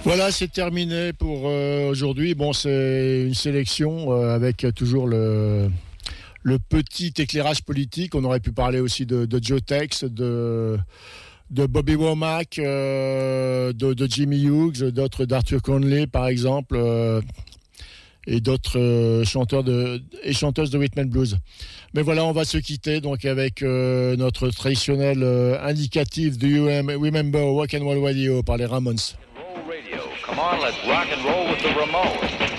Voilà, c'est terminé pour aujourd'hui. Bon, c'est une sélection avec toujours le petit éclairage politique. On aurait pu parler aussi de Joe Tex, de Bobby Womack, de Jimmy Hughes, d'autres d'Arthur Conley par exemple, et d'autres chanteurs et chanteuses de rhythm and blues. Mais voilà, on va se quitter donc avec notre traditionnel indicatif Do You Remember Rock and Roll Radio par les Ramones. Come on, let's rock and roll with the Ramones.